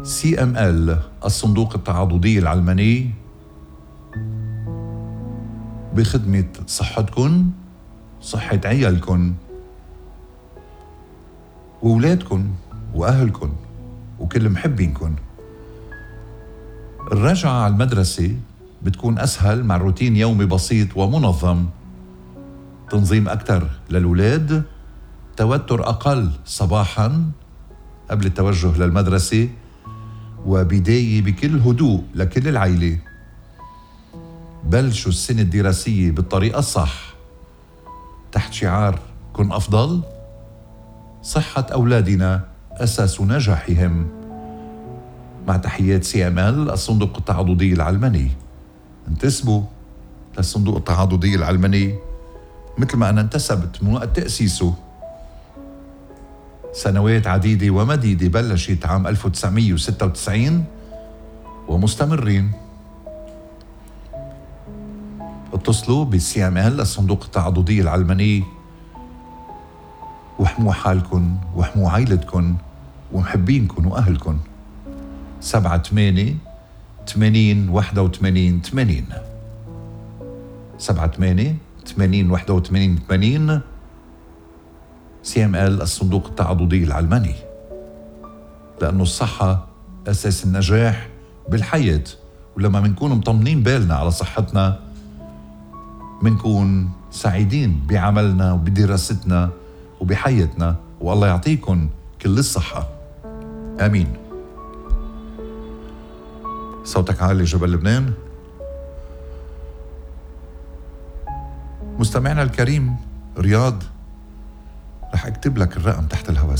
CML الصندوق التعاضدي العلماني بخدمة صحتكن، صحة عيالكن وأولادكن وأهلكن وكل محبينكن. الرجعة على المدرسة بتكون أسهل مع روتين يومي بسيط ومنظم، تنظيم أكتر للأولاد، توتر أقل صباحاً قبل التوجه للمدرسة، وبداية بكل هدوء لكل العائلة. بلشوا السنة الدراسية بالطريقة الصح تحت شعار كن أفضل. صحة أولادنا أساس نجاحهم. مع تحيات CML الصندوق التعاضدي العلماني. انتسبوا للصندوق التعاضدي العلماني مثل ما أنا انتسبت من وقت تأسيسه. سنوات عديدة ومديدة بلشت عام 1996 ومستمرين. اتصلوا CML الصندوق التعاضدي العلماني واحموا حالكن واحموا عائلتكن ومحبينكن وأهلكن. 78-80-81-80 78-80-81-80 CML الصندوق التعاضدي العلماني، لأنه الصحة أساس النجاح بالحياة. ولما منكون مطمنين بالنا على صحتنا منكون سعيدين بعملنا وبدراستنا وبحياتنا. والله يعطيكم كل الصحة، آمين. صوتك عالي جبل لبنان. مستمعنا الكريم رياض، رح اكتب لك الرقم تحت الهواء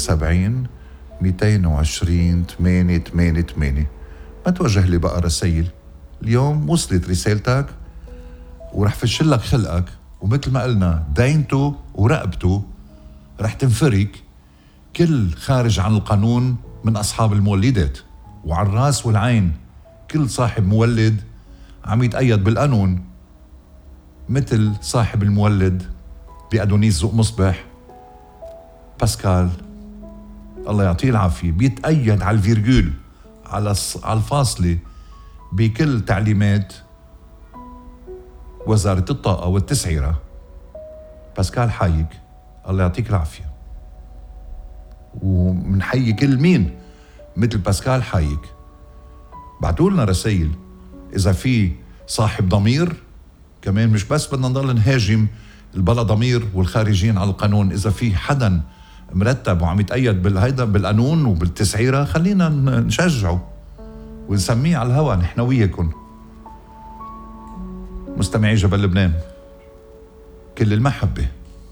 70-220-888. ما توجه لي بقى رسائل، اليوم وصلت رسالتك ورح فشلك خلقك. ومثل ما قلنا دينته ورقبته رح تنفرك كل خارج عن القانون من أصحاب المولدات. وعلى الراس والعين كل صاحب مولد عم يتأيد بالقانون، مثل صاحب المولد بأدونيس ذوق مصبح باسكال، الله يعطيه العافية، بيتأيد على الفيرجول، على الفاصلة بكل تعليمات وزارة الطاقة والتسعيرة. باسكال حايك، الله يعطيك العافية. ومنحيي كل مين مثل باسكال حايك. بعتوا لنا رسائل إذا في صاحب ضمير كمان، مش بس بدنا نضل نهاجم البلا ضمير والخارجين على القانون. إذا في حدا مرتب وعم يتأيد بالهيدا بالقانون وبالتسعيرة خلينا نشجعه ونسميه على الهوا نحن وياكم. مستمعي جبل لبنان كل المحبة،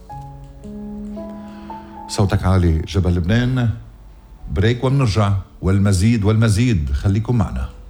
صوتك عالي جبل لبنان. بريك ومنرجع والمزيد والمزيد، خليكم معنا.